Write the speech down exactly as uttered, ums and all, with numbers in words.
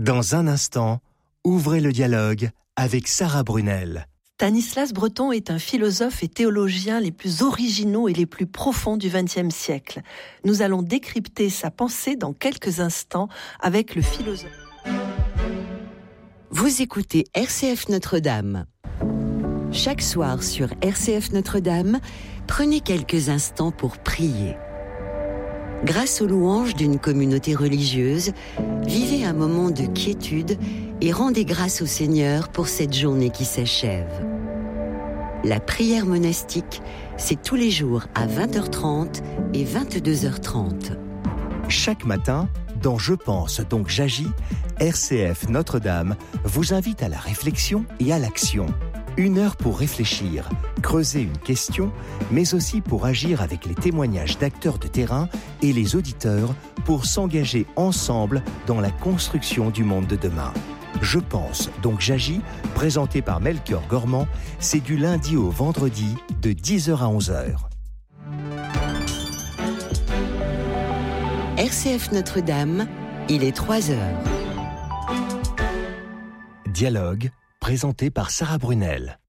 Dans un instant, ouvrez le dialogue avec Sarah Brunel. Stanislas Breton est un philosophe et théologien les plus originaux et les plus profonds du vingtième siècle. Nous allons décrypter sa pensée dans quelques instants avec le philosophe. Vous écoutez R C F Notre-Dame. Chaque soir sur R C F Notre-Dame, prenez quelques instants pour prier. Grâce aux louanges d'une communauté religieuse, vivez un moment de quiétude et rendez grâce au Seigneur pour cette journée qui s'achève. La prière monastique, c'est tous les jours à vingt heures trente et vingt-deux heures trente. Chaque matin, dans Je pense donc j'agis, R C F Notre-Dame vous invite à la réflexion et à l'action. Une heure pour réfléchir, creuser une question, mais aussi pour agir avec les témoignages d'acteurs de terrain et les auditeurs pour s'engager ensemble dans la construction du monde de demain. Je pense donc j'agis, présenté par Melchior Gormand, c'est du lundi au vendredi de dix heures à onze heures. R C F Notre-Dame, il est trois heures. Dialogue, présenté par Sarah Brunel.